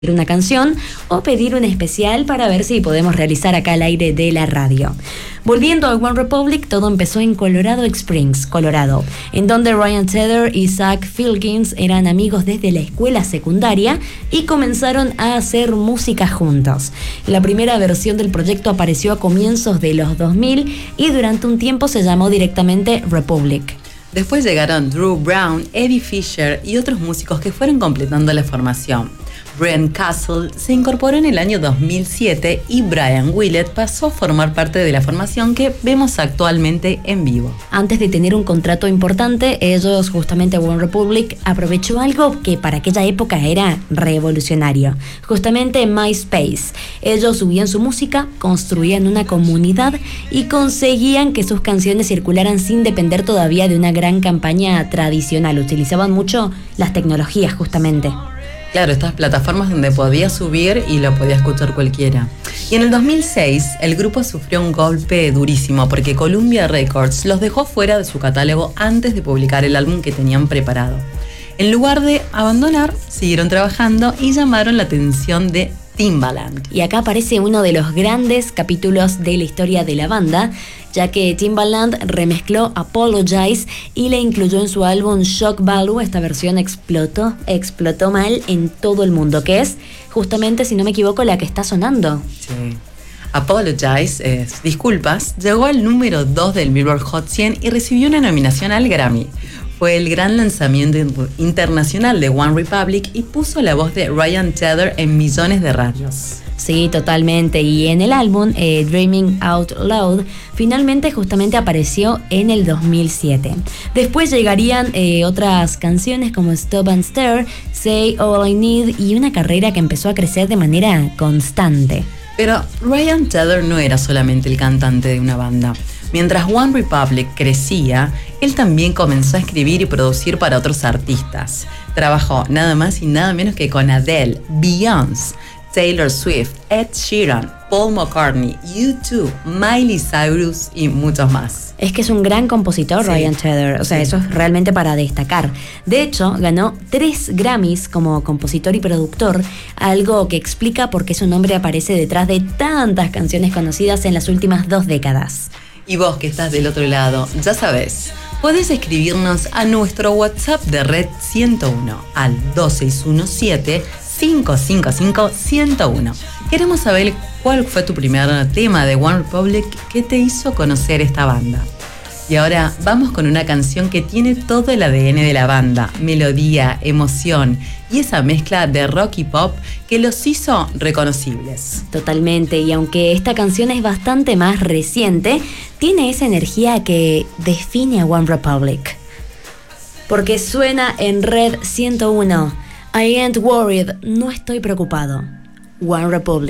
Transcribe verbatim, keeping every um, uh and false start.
una canción o pedir un especial para ver si podemos realizar acá al aire de la radio. Volviendo a One Republic, todo empezó en Colorado Springs, Colorado, en donde Ryan Tedder y Zach Filkins eran amigos desde la escuela secundaria y comenzaron a hacer música juntos. La primera versión del proyecto apareció a comienzos de los dos mil y durante un tiempo se llamó directamente Republic. Después llegaron Drew Brown, Eddie Fisher y otros músicos que fueron completando la formación. Brent Castle se incorporó en el año dos mil siete y Brian Willett pasó a formar parte de la formación que vemos actualmente en vivo. Antes de tener un contrato importante, ellos, justamente One Republic, aprovechó algo que para aquella época era revolucionario, justamente MySpace. Ellos subían su música, construían una comunidad y conseguían que sus canciones circularan sin depender todavía de una gran campaña tradicional. Utilizaban mucho las tecnologías, justamente. Claro, estas plataformas donde podía subir y lo podía escuchar cualquiera. Y en el dos mil seis, el grupo sufrió un golpe durísimo porque Columbia Records los dejó fuera de su catálogo antes de publicar el álbum que tenían preparado. En lugar de abandonar, siguieron trabajando y llamaron la atención de Timbaland. Y acá aparece uno de los grandes capítulos de la historia de la banda, ya que Timbaland remezcló Apologize y la incluyó en su álbum Shock Value. Esta versión explotó, explotó mal en todo el mundo, que es justamente, si no me equivoco, la que está sonando. Sí. Apologize, es Disculpas, llegó al número dos del Billboard Hot cien y recibió una nominación al Grammy. Fue el gran lanzamiento internacional de One Republic y puso la voz de Ryan Tedder en millones de radios. Sí, totalmente. Y en el álbum eh, Dreaming Out Loud finalmente justamente apareció en el dos mil siete. Después llegarían eh, otras canciones como Stop and Stare, Say All I Need y una carrera que empezó a crecer de manera constante. Pero Ryan Tedder no era solamente el cantante de una banda. Mientras One Republic crecía, él también comenzó a escribir y producir para otros artistas. Trabajó nada más y nada menos que con Adele, Beyoncé, Taylor Swift, Ed Sheeran, Paul McCartney, U dos, Miley Cyrus y muchos más. Es que es un gran compositor, sí. Ryan Tedder, o sea, sí. Eso es realmente para destacar. De hecho, ganó tres Grammys como compositor y productor, algo que explica por qué su nombre aparece detrás de tantas canciones conocidas en las últimas dos décadas. Y vos que estás del otro lado, ya sabés, podés escribirnos a nuestro WhatsApp de Red ciento uno al dos seis uno siete, cinco cinco cinco, ciento uno. Queremos saber cuál fue tu primer tema de One Republic que te hizo conocer esta banda. Y ahora vamos con una canción que tiene todo el A D N de la banda, melodía, emoción y esa mezcla de rock y pop que los hizo reconocibles. Totalmente, y aunque esta canción es bastante más reciente, tiene esa energía que define a One Republic. Porque suena en Red ciento uno. I ain't worried, no estoy preocupado. One Republic.